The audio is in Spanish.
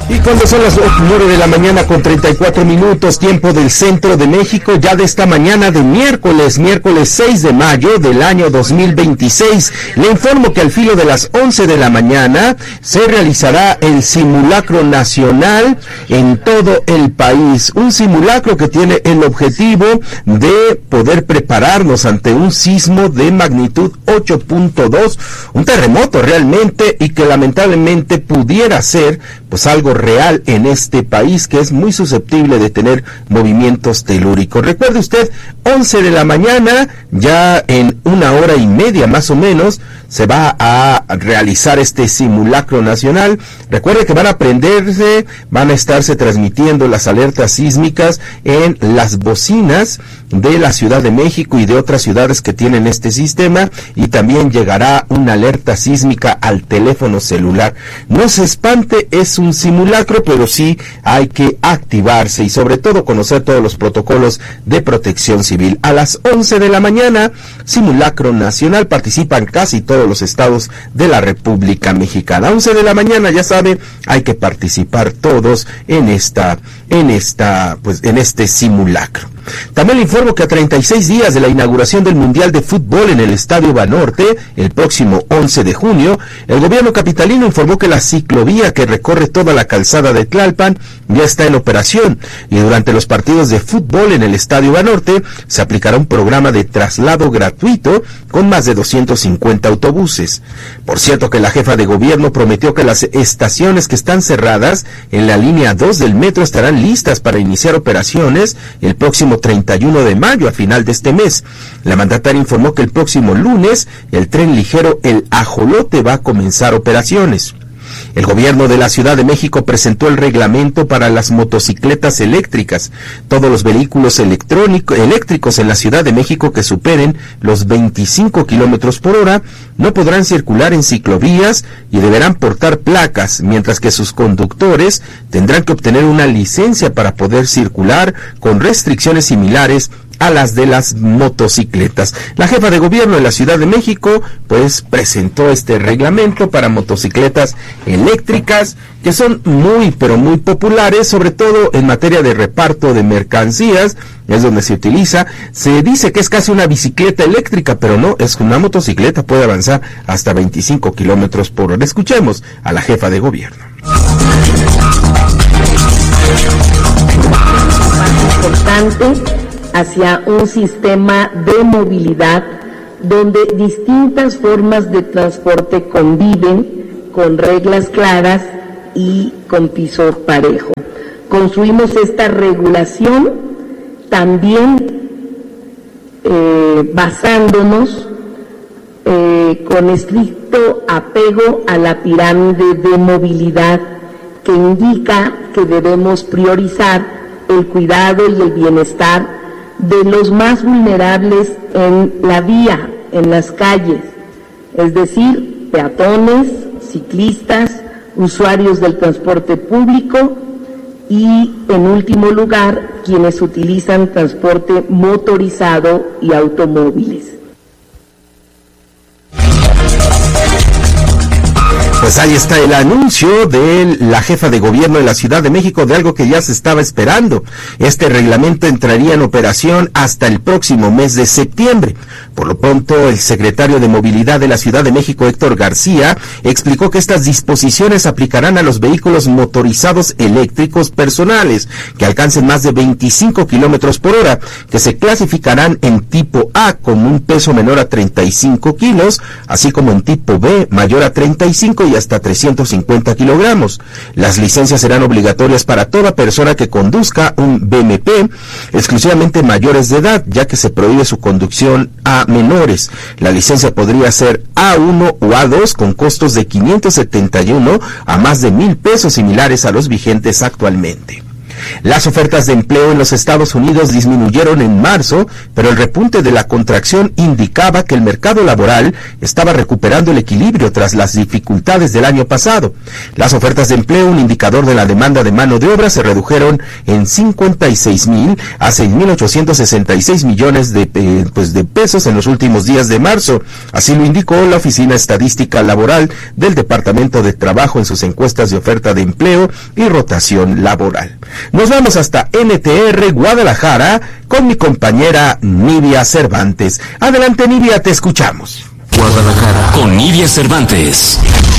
Y cuando son las 9 de la mañana con 34 minutos, tiempo del centro de México, ya de esta mañana de miércoles 6 de mayo del año 2026, le informo que al filo de las 11 de la mañana se realizará el simulacro nacional en todo el país. Un simulacro que tiene el objetivo de poder prepararnos ante un sismo de magnitud 8.2, un terremoto realmente, y que lamentablemente pudiera ser pues algo real en este país que es muy susceptible de tener movimientos telúricos. Recuerde usted, 11 de la mañana, ya en 1 hora y media más o menos, se va a realizar este simulacro nacional. Recuerde que van a estarse transmitiendo las alertas sísmicas en las bocinas de la Ciudad de México y de otras ciudades que tienen este sistema, y también llegará una alerta sísmica al teléfono celular. No se espante, es un simulacro, pero sí hay que activarse y sobre todo conocer todos los protocolos de protección civil. A las 11 de la mañana, simulacro nacional, participan casi todos los estados de la República Mexicana. 11 de la mañana, ya sabe, hay que participar todos en este simulacro. También le informo que a 36 días de la inauguración del Mundial de Fútbol en el Estadio Banorte, el próximo 11 de junio, el gobierno capitalino informó que la ciclovía que recorre toda la calzada de Tlalpan ya está en operación, y durante los partidos de fútbol en el Estadio Banorte se aplicará un programa de traslado gratuito con más de 250 autobuses. Por cierto que la jefa de gobierno prometió que las estaciones que están cerradas en la línea 2 del metro estarán listas para iniciar operaciones el próximo 31 de mayo, a final de este mes. La mandataria informó que el próximo lunes el tren ligero El Ajolote va a comenzar operaciones. El gobierno de la Ciudad de México presentó el reglamento para las motocicletas eléctricas. Todos los vehículos eléctricos en la Ciudad de México que superen los 25 kilómetros por hora no podrán circular en ciclovías y deberán portar placas, mientras que sus conductores tendrán que obtener una licencia para poder circular, con restricciones similares a las de las motocicletas. La jefa de gobierno de la Ciudad de México pues presentó este reglamento para motocicletas eléctricas, que son muy pero muy populares, sobre todo en materia de reparto de mercancías. Es donde se utiliza. Se dice que es casi una bicicleta eléctrica, pero no, es una motocicleta, puede avanzar hasta 25 kilómetros por hora. Escuchemos a la jefa de gobierno. Importante hacia un sistema de movilidad donde distintas formas de transporte conviven con reglas claras y con piso parejo. Construimos esta regulación también basándonos con estricto apego a la pirámide de movilidad, que indica que debemos priorizar el cuidado y el bienestar de los más vulnerables en la vía, en las calles, es decir, peatones, ciclistas, usuarios del transporte público y, en último lugar, quienes utilizan transporte motorizado y automóviles. Pues ahí está el anuncio de la jefa de gobierno de la Ciudad de México de algo que ya se estaba esperando. Este reglamento entraría en operación hasta el próximo mes de septiembre. Por lo pronto, el secretario de Movilidad de la Ciudad de México, Héctor García, explicó que estas disposiciones aplicarán a los vehículos motorizados eléctricos personales que alcancen más de 25 kilómetros por hora, que se clasificarán en tipo A con un peso menor a 35 kilos, así como en tipo B mayor a 35 y hasta 350 kilogramos. Las licencias serán obligatorias para toda persona que conduzca un BMP, exclusivamente mayores de edad, ya que se prohíbe su conducción a menores. La licencia podría ser A1 o A2 con costos de 571 a más de 1,000 pesos, similares a los vigentes actualmente. Las ofertas de empleo en los Estados Unidos disminuyeron en marzo, pero el repunte de la contracción indicaba que el mercado laboral estaba recuperando el equilibrio tras las dificultades del año pasado. Las ofertas de empleo, un indicador de la demanda de mano de obra, se redujeron en 56,000 a 6,866 millones de pesos en los últimos días de marzo. Así lo indicó la Oficina Estadística Laboral del Departamento de Trabajo en sus encuestas de oferta de empleo y rotación laboral. Nos vamos hasta NTR Guadalajara con mi compañera Nidia Cervantes. Adelante, Nidia, te escuchamos. Guadalajara con Nidia Cervantes.